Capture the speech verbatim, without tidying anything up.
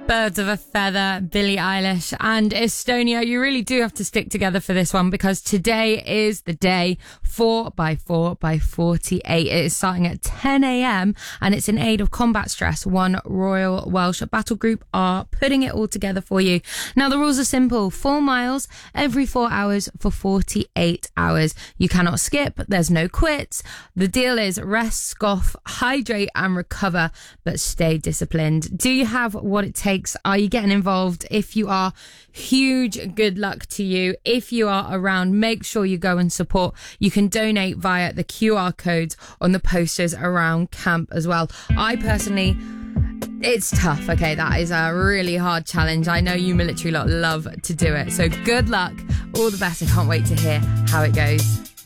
Birds of a Feather, Billie Eilish and Estonia. You really do have to stick together for this one because today is the day. four by four by forty-eight. It is starting at ten a.m. and it's in aid of combat stress. One Royal Welsh Battle Group are putting it all together for you. Now the rules are simple. Four miles every four hours for forty-eight hours. You cannot skip. There's no quits. The deal is rest, scoff, hydrate and recover, but stay disciplined. Do you have what it takes? Are you getting involved? If you are, huge good luck to you. If you are around, make sure you go and support. You can donate via the Q R codes on the posters around camp as well. I personally, it's tough. Okay, that is a really hard challenge. I know you military lot love to do it. So good luck. All the best. I can't wait to hear how it goes.